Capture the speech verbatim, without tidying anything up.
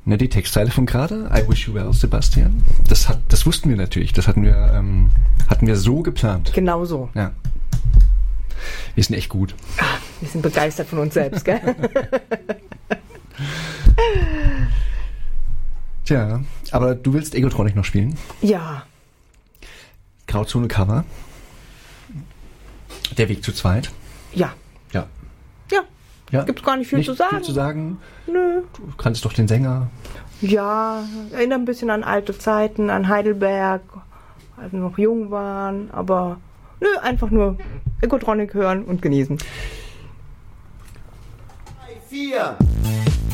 Ne, die Textzeile von gerade, I wish you well, Sebastian, das hat, das wussten wir natürlich, das hatten wir, ähm, hatten wir so geplant. Genau so. Ja. Wir sind echt gut. Ach, wir sind begeistert von uns selbst, gell? Tja, aber du willst Egotronic noch spielen? Ja. Grauzone Cover. Der Weg zu zweit. Ja. Ja. Ja. Ja. Gibt's gar nicht viel nicht zu sagen. Viel zu sagen. Nö. Du kannst doch den Sänger. Ja, erinnert ein bisschen an alte Zeiten, an Heidelberg, als wir noch jung waren, aber nö, einfach nur Egotronic hören und genießen. vier